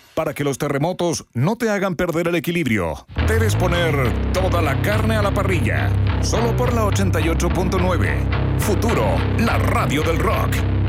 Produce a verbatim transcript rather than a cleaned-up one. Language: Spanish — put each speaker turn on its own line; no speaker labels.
Para que los terremotos no te hagan perder el equilibrio, debes poner toda la carne a la parrilla. Solo por la ochenta y ocho punto nueve. Futuro, la radio del rock.